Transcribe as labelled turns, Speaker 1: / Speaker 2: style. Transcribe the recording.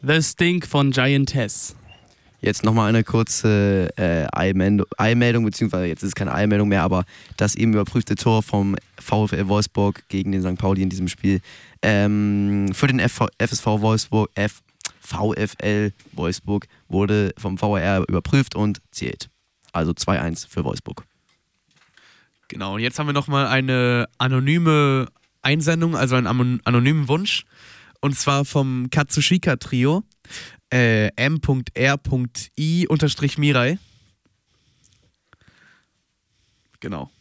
Speaker 1: The Stink von Giantess.
Speaker 2: Jetzt nochmal eine kurze Eilmeldung, beziehungsweise jetzt ist es keine Eilmeldung mehr, aber das eben überprüfte Tor vom VfL Wolfsburg gegen den St. Pauli in diesem Spiel für den FSV Wolfsburg, VfL Wolfsburg wurde vom VAR überprüft und zählt. Also 2-1 für Wolfsburg.
Speaker 3: Genau, und jetzt haben wir nochmal eine anonyme Einsendung, also einen anonymen Wunsch. Und zwar vom Katsushika-Trio. M.R.I_Mirai. Genau.